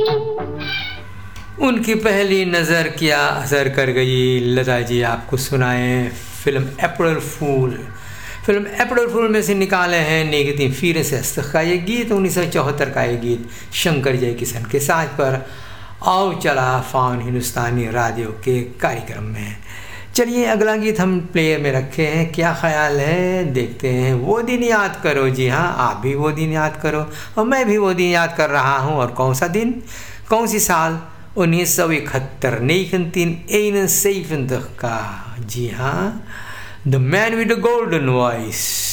उनकी पहली नज़र क्या असर कर गई। लता जी आपको सुनाएं फिल्म अप्रैल फूल। फिल्म अप्रैल फूल में से निकाले हैं नेगती फिर से का ये गीत 1974 का ये गीत शंकर जयकिशन के साथ पर आओ चला फाउन हिंदुस्तानी रेडियो के कार्यक्रम में। चलिए अगला गीत हम प्लेयर में रखे हैं, क्या ख्याल है देखते हैं। वो दिन याद करो, जी हाँ आप भी वो दिन याद करो और मैं भी वो दिन याद कर रहा हूँ। और कौन सा दिन, कौन सी साल, 1971 1971 का। जी हाँ, the man with the golden voice.